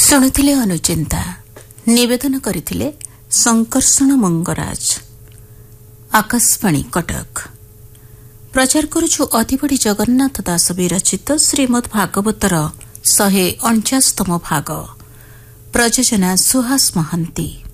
ଶୁଣୁଥିଲେ ଅନୁଚିନ୍ତା। ନିବେଦନ କରିଥିଲେ ଶଙ୍କର୍ଷଣ ମଙ୍ଗରାଜ। ଆକାଶବାଣୀ କଟକ। ପ୍ରଚାର କରୁଛୁ ଅତିବଡ଼ି ଜଗନ୍ନାଥ ଦାସ ବିରଚିତ ଶ୍ରୀମଦ୍ ଭାଗବତର 149ତମ ଭାଗ। ପ୍ରଯୋଜନା ସୁହାସ ମହାନ୍ତି।